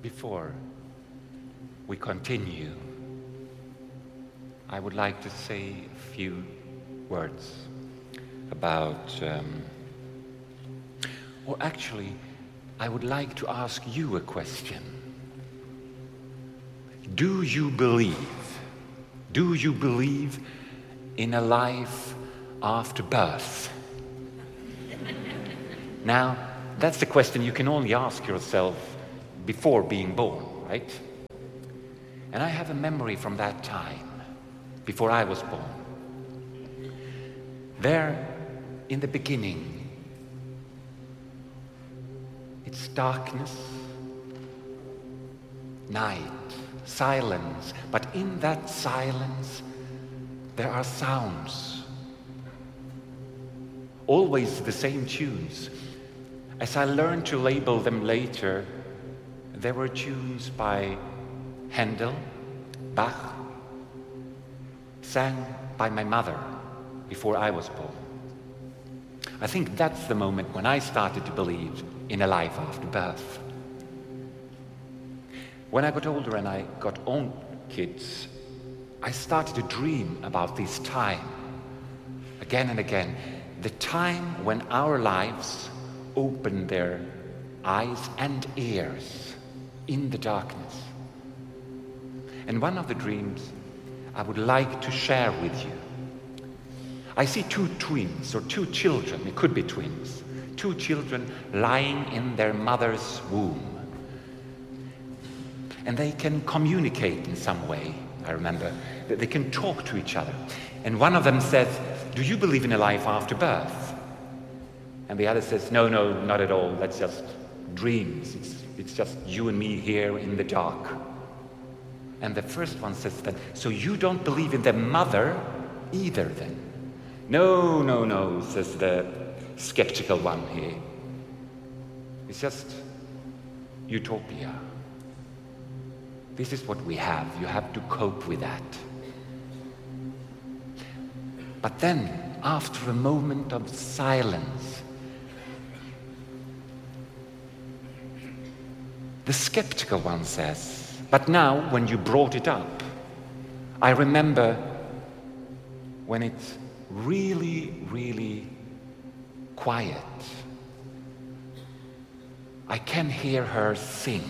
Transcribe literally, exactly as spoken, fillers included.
Before we continue, I would like to say a few words about, um, or actually, I would like to ask you a question. Do you believe, do you believe in a life after birth? Now, that's the question you can only ask yourself before being born, right? And I have a memory from that time, before I was born. There, in the beginning, it's darkness, night, silence, but in that silence, there are sounds. Always the same tunes. As I learned to label them later, there were tunes by Handel, Bach, sang by my mother before I was born. I think that's the moment when I started to believe in a life after birth. When I got older and I got own kids, I started to dream about this time, again and again, the time when our lives open their eyes and ears in the darkness. And one of the dreams I would like to share with you. I see two twins, or two children, it could be twins, two children lying in their mother's womb. And they can communicate in some way, I remember, that they can talk to each other. And one of them says, "Do you believe in a life after birth?" And the other says, "No, no, not at all. That's just dreams. It's, it's just you and me here in the dark." And the first one says that, "So you don't believe in the mother either then?" "No, no, no," says the skeptical one here. "It's just utopia. This is what we have. You have to cope with that." But then, after a moment of silence, the skeptical one says, "But now, when you brought it up, I remember when it's really, really quiet. I can hear her sing.